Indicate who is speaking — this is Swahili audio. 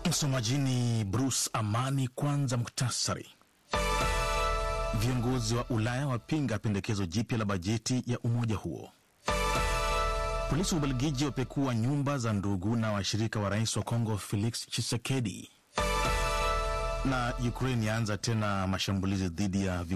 Speaker 1: Msomaji ni Bruce Amani. Kwanza muktasari. Viongozi wa Ulaya wapinga pendekezo jipya la bajeti ya umoja huo. Polisi wa Ubelgiji wapekua nyumba za ndugu na washirika wa rais wa Kongo Felix Tshisekedi. Na Ukraine yaanza tena mashambulizi dhidi ya